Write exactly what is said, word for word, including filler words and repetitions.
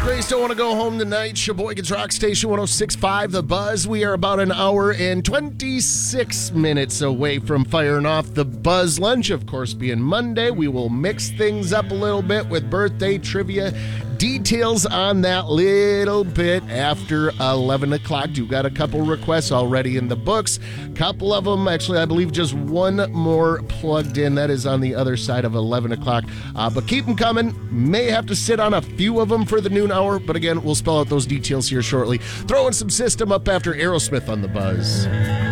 Grace, don't want to go home tonight. Sheboygan's Rock Station one oh six point five, The Buzz. We are about an hour and twenty-six minutes away from firing off the Buzz Lunch. Of course, being Monday, we will mix things up a little bit with birthday trivia. Details on that little bit after eleven o'clock. You've got a couple requests already in the books. Couple of them, actually, I believe just one more plugged in. That is on the other side of eleven o'clock. Uh, but keep them coming. May have to sit on a few of them for the noon hour. But again, we'll spell out those details here shortly. Throwing some system up after Aerosmith on the Buzz.